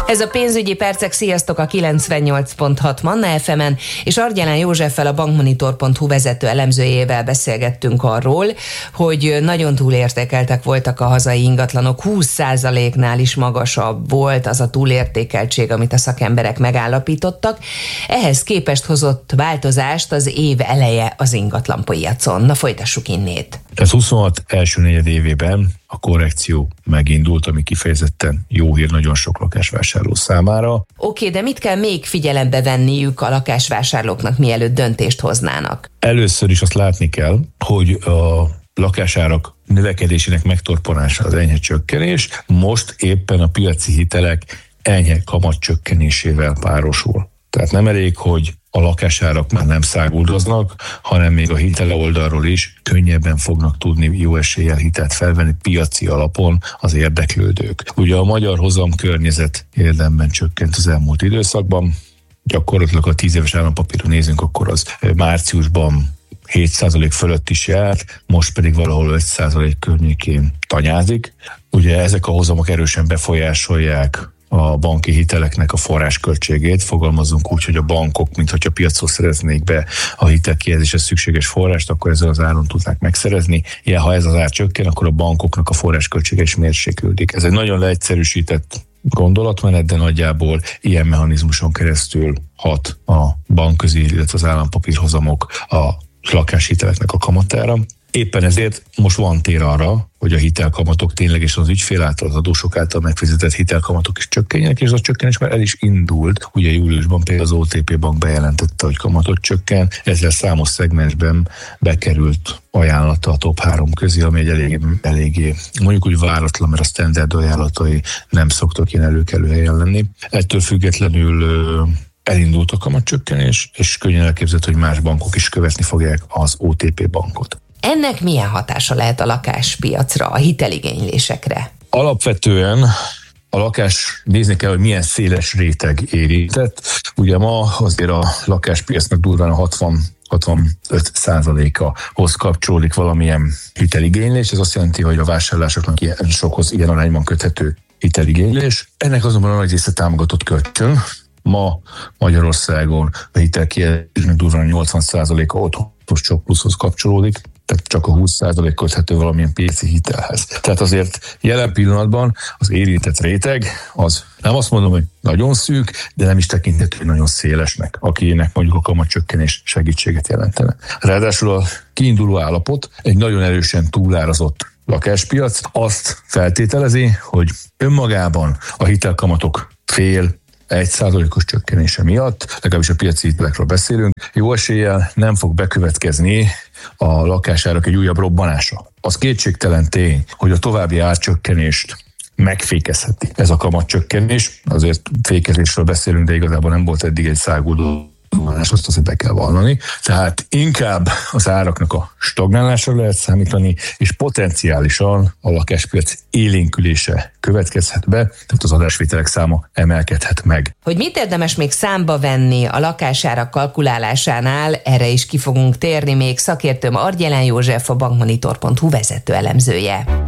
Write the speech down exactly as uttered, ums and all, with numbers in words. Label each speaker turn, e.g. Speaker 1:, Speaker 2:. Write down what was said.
Speaker 1: Ez a pénzügyi percek, sziasztok, a kilencvennyolc pont hat Manna ef emen, és Argyelán Józseffel, a bankmonitor pont hu vezető elemzőjével beszélgettünk arról, hogy nagyon túlértékeltek voltak a hazai ingatlanok, húsz százaléknál is magasabb volt az a túlértékeltség, amit a szakemberek megállapítottak. Ehhez képest hozott változást az év eleje az ingatlanpiacon. Na, folytassuk innét.
Speaker 2: Ez huszonhat első negyed évében a korrekció megindult, ami kifejezetten jó hír nagyon sok lakásvásárló számára.
Speaker 1: Oké, okay, de mit kell még figyelembe venniük a lakásvásárlóknak, mielőtt döntést hoznának?
Speaker 2: Először is azt látni kell, hogy a lakásárak növekedésének megtorpanása, az enyhe csökkenés most éppen a piaci hitelek enyhe kamat csökkenésével párosul. Tehát nem elég, hogy a lakásárak már nem száguldoznak, hanem még a hitele oldalról is könnyebben fognak tudni jó eséllyel hitelt felvenni piaci alapon az érdeklődők. Ugye a magyar hozamkörnyezet érdemben csökkent az elmúlt időszakban, gyakorlatilag a tíz éves állampapíron nézünk, akkor az márciusban hét százalék fölött is járt, most pedig valahol öt százalék környékén tanyázik. Ugye ezek a hozamok erősen befolyásolják a banki hiteleknek a forrásköltségét, fogalmazunk úgy, hogy a bankok, mintha piacról szereznék be a hitelkihelyezéshez szükséges forrást, akkor ezzel az áron tudnák megszerezni. Ilyen, ha ez az ár csökken, akkor a bankoknak a forrásköltsége is mérséklődik. Ez egy nagyon leegyszerűsített gondolatmenet, de nagyjából ilyen mechanizmuson keresztül hat a bankközi, illetve az állampapírhozamok a lakáshiteleknek a kamatára. Éppen ezért most van tér arra, hogy a hitelkamatok ténylegesen az ügyfél által, az adósok által megfizetett hitelkamatok is csökkenjenek, és az csökkenés már el is indult. Ugye júliusban például az o té pé Bank bejelentette, hogy kamatot csökken, ezzel számos szegmensben bekerült ajánlata a top három közé, ami egy eléggé, eléggé mondjuk úgy váratlan, mert a standard ajánlatai nem szoktak ilyen előkelő helyen lenni. Ettől függetlenül elindult a kamatcsökkenés, és könnyen elképzelhető, hogy más bankok is követni fogják az o té pé Bankot.
Speaker 1: Ennek milyen hatása lehet a lakáspiacra, a hiteligénylésekre?
Speaker 2: Alapvetően a lakás, nézni kell, hogy milyen széles réteg érintett. Ugye ma azért a lakáspiacnak durván a hatvan-hatvanöt százalékahoz kapcsolódik valamilyen hiteligénylés. Ez azt jelenti, hogy a vásárlásoknak ilyen sokhoz ilyen arányban köthető hiteligénylés. Ennek azonban a nagy része támogatott kölcsön. Ma Magyarországon a hitelkihelyezésnek durván nyolcvan százaléka otthonos csok pluszhoz kapcsolódik, tehát csak a húsz százalék köthető valamilyen piaci hitelhez. Tehát azért jelen pillanatban az érintett réteg az nem azt mondom, hogy nagyon szűk, de nem is tekinthető nagyon szélesnek, akinek mondjuk a kamatcsökkenés segítséget jelentene. Ráadásul a kiinduló állapot egy nagyon erősen túlárazott lakáspiac azt feltételezi, hogy önmagában a hitelkamatok fél egy százalékos csökkenése miatt, legalábbis a piaci hitelekről beszélünk, jó eséllyel nem fog bekövetkezni a lakásárak egy újabb robbanása. Az kétségtelen tény, hogy a további árcsökkenést megfékezheti ez a kamatcsökkenés. Azért fékezésről beszélünk, de igazából nem volt eddig egy száguldó, azt azért be kell vallani. Tehát inkább az áraknak a stagnálásra lehet számítani, és potenciálisan a lakáspiac élénkülése következhet be, tehát az adásvételek száma emelkedhet meg.
Speaker 1: Hogy mit érdemes még számba venni a lakásárak kalkulálásánál, erre is ki fogunk térni, még szakértőm Argyelán József, a bankmonitor pont hu vezető elemzője.